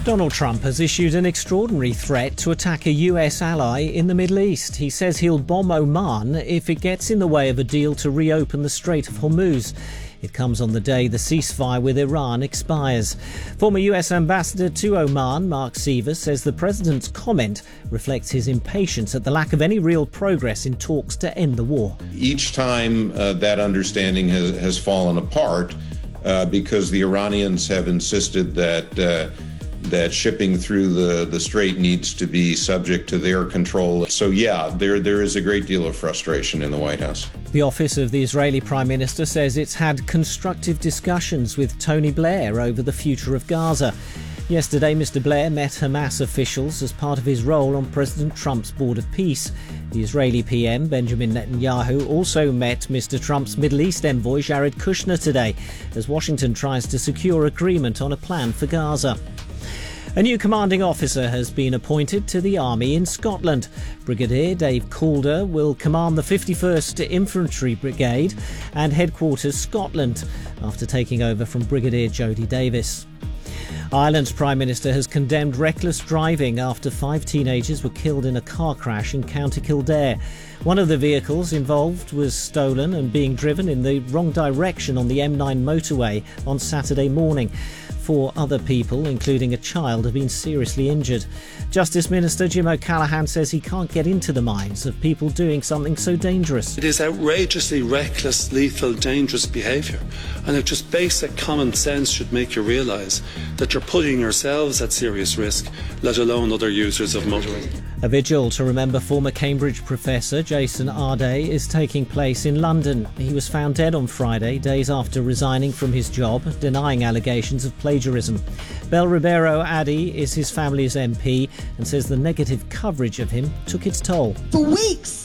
Donald Trump has issued an extraordinary threat to attack a US ally in the Middle East. He says he'll bomb Oman if it gets in the way of a deal to reopen the Strait of Hormuz. It comes on the day the ceasefire with Iran expires. Former US Ambassador to Oman, Mark Sievers, says the president's comment reflects his impatience at the lack of any real progress in talks to end the war. Each time that understanding has fallen apart because the Iranians have insisted that shipping through the strait needs to be subject to their control. So yeah, there is a great deal of frustration in the White House. The office of the Israeli Prime Minister says it's had constructive discussions with Tony Blair over the future of Gaza. Yesterday, Mr. Blair met Hamas officials as part of his role on President Trump's Board of Peace. The Israeli PM, Benjamin Netanyahu, also met Mr. Trump's Middle East envoy, Jared Kushner, today, as Washington tries to secure agreement on a plan for Gaza. A new commanding officer has been appointed to the Army in Scotland. Brigadier Dave Calder will command the 51st Infantry Brigade and Headquarters Scotland after taking over from Brigadier Jody Davis. Ireland's Prime Minister has condemned reckless driving after 5 teenagers were killed in a car crash in County Kildare. One of the vehicles involved was stolen and being driven in the wrong direction on the M9 motorway on Saturday morning. 4 other people, including a child, have been seriously injured. Justice Minister Jim O'Callaghan says he can't get into the minds of people doing something so dangerous. It is outrageously reckless, lethal, dangerous behaviour. And if just basic common sense should make you realise that you're putting yourselves at serious risk, let alone other users of motorway. A vigil to remember former Cambridge professor Jason Arday is taking place in London. He was found dead on Friday, days after resigning from his job, denying allegations of plagiarism. Bel Ribeiro Addy is his family's MP and says the negative coverage of him took its toll. For weeks,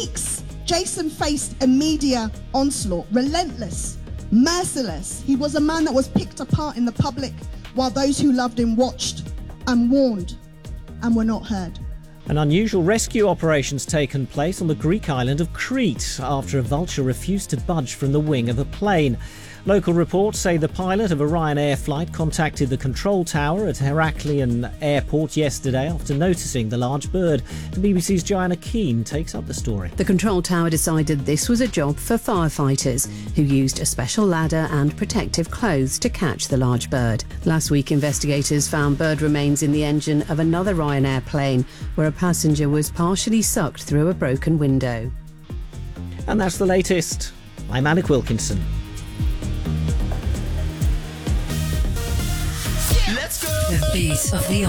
Jason faced a media onslaught, relentless, merciless. He was a man that was picked apart in the public while those who loved him watched and warned and were not heard. An unusual rescue operation's taken place on the Greek island of Crete after a vulture refused to budge from the wing of a plane. Local reports say the pilot of a Ryanair flight contacted the control tower at Heraklion Airport yesterday after noticing the large bird. The BBC's Joanna Keane takes up the story. The control tower decided this was a job for firefighters, who used a special ladder and protective clothes to catch the large bird. Last week, investigators found bird remains in the engine of another Ryanair plane, where a passenger was partially sucked through a broken window. And that's the latest. I'm Alec Wilkinson. The beat of the